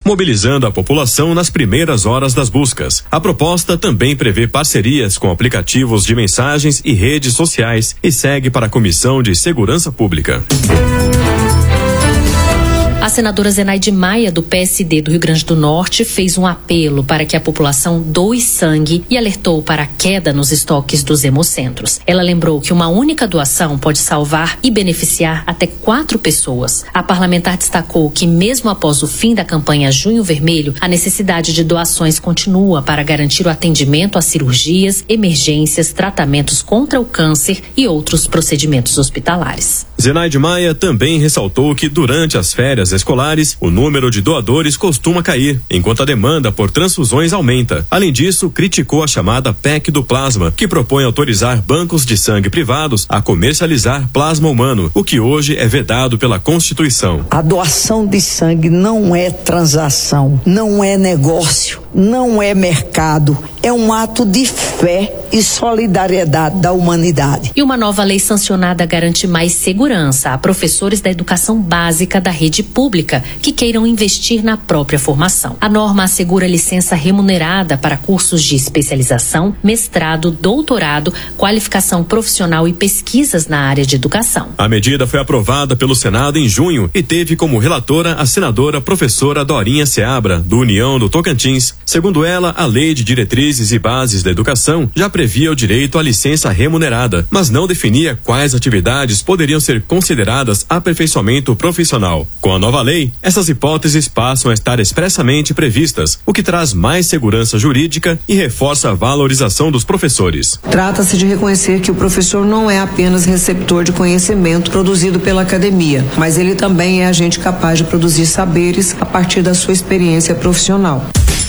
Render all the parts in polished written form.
mobilizando a população nas primeiras horas das buscas. A proposta também prevê parcerias com aplicativos de mensagens e redes sociais e segue para a Comissão de Segurança Pública. A senadora Zenaide Maia, do PSD do Rio Grande do Norte, fez um apelo para que a população doe sangue e alertou para a queda nos estoques dos hemocentros. Ela lembrou que uma única doação pode salvar e beneficiar até 4 pessoas. A parlamentar destacou que, mesmo após o fim da campanha Junho Vermelho, a necessidade de doações continua para garantir o atendimento a cirurgias, emergências, tratamentos contra o câncer e outros procedimentos hospitalares. Zenaide Maia também ressaltou que, durante as férias escolares, o número de doadores costuma cair, enquanto a demanda por transfusões aumenta. Além disso, criticou a chamada PEC do plasma, que propõe autorizar bancos de sangue privados a comercializar plasma humano, o que hoje é vedado pela Constituição. A doação de sangue não é transação, não é negócio, não é mercado, é um ato de fé e solidariedade da humanidade. E uma nova lei sancionada garante mais segurança a professores da educação básica da rede pública que queiram investir na própria formação. A norma assegura licença remunerada para cursos de especialização, mestrado, doutorado, qualificação profissional e pesquisas na área de educação. A medida foi aprovada pelo Senado em junho e teve como relatora a senadora professora Dorinha Seabra, do União do Tocantins. Segundo ela, a Lei de Diretrizes e Bases da Educação já previa o direito à licença remunerada, mas não definia quais atividades poderiam ser consideradas aperfeiçoamento profissional. Com a nova lei, essas hipóteses passam a estar expressamente previstas, o que traz mais segurança jurídica e reforça a valorização dos professores. Trata-se de reconhecer que o professor não é apenas receptor de conhecimento produzido pela academia, mas ele também é agente capaz de produzir saberes a partir da sua experiência profissional.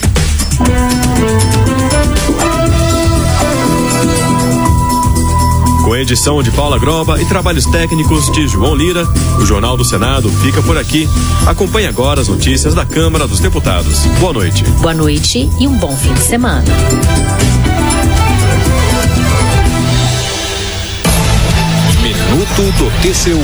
Com edição de Paula Groba e trabalhos técnicos de João Lira, o Jornal do Senado fica por aqui. Acompanhe agora as notícias da Câmara dos Deputados. Boa noite. Boa noite e um bom fim de semana. Minuto do TCU.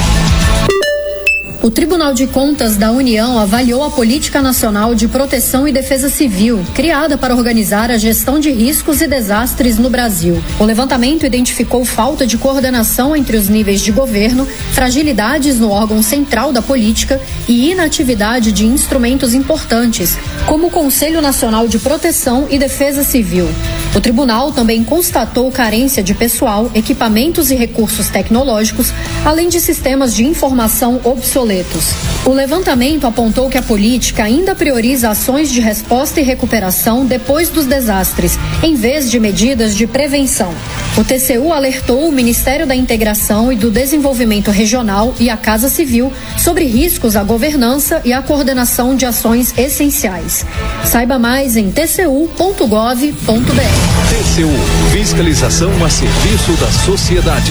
O Tribunal de Contas da União avaliou a Política Nacional de Proteção e Defesa Civil, criada para organizar a gestão de riscos e desastres no Brasil. O levantamento identificou falta de coordenação entre os níveis de governo, fragilidades no órgão central da política e inatividade de instrumentos importantes, como o Conselho Nacional de Proteção e Defesa Civil. O tribunal também constatou carência de pessoal, equipamentos e recursos tecnológicos, além de sistemas de informação obsoletos. O levantamento apontou que a política ainda prioriza ações de resposta e recuperação depois dos desastres, em vez de medidas de prevenção. O TCU alertou o Ministério da Integração e do Desenvolvimento Regional e a Casa Civil sobre riscos à governança e à coordenação de ações essenciais. Saiba mais em tcu.gov.br. TCU, fiscalização a serviço da sociedade.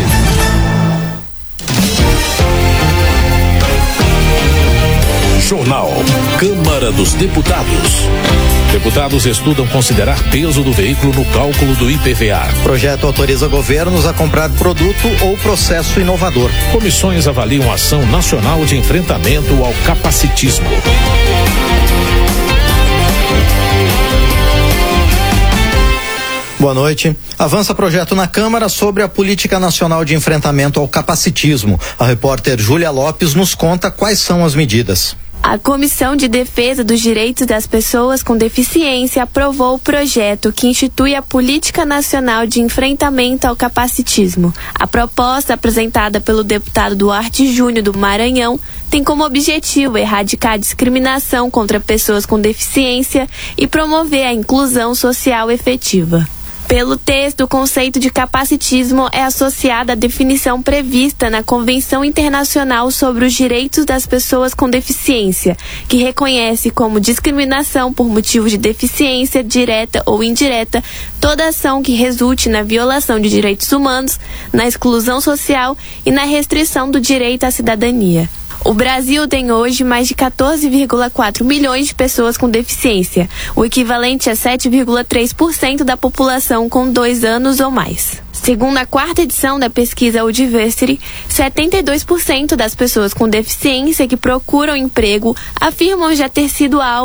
Jornal Câmara dos Deputados. Deputados estudam considerar peso do veículo no cálculo do IPVA. Projeto autoriza governos a comprar produto ou processo inovador. Comissões avaliam ação nacional de enfrentamento ao capacitismo. Boa noite. Avança projeto na Câmara sobre a Política Nacional de Enfrentamento ao Capacitismo. A repórter Júlia Lopes nos conta quais são as medidas. A Comissão de Defesa dos Direitos das Pessoas com Deficiência aprovou o projeto que institui a Política Nacional de Enfrentamento ao Capacitismo. A proposta, apresentada pelo deputado Duarte Júnior do Maranhão, tem como objetivo erradicar a discriminação contra pessoas com deficiência e promover a inclusão social efetiva. Pelo texto, o conceito de capacitismo é associado à definição prevista na Convenção Internacional sobre os Direitos das Pessoas com Deficiência, que reconhece como discriminação por motivo de deficiência, direta ou indireta, toda ação que resulte na violação de direitos humanos, na exclusão social e na restrição do direito à cidadania. O Brasil tem hoje mais de 14,4 milhões de pessoas com deficiência, o equivalente a 7,3% da população com 2 anos ou mais. Segundo a 4ª edição da pesquisa Audiversity, 72% das pessoas com deficiência que procuram emprego afirmam já ter sido alvo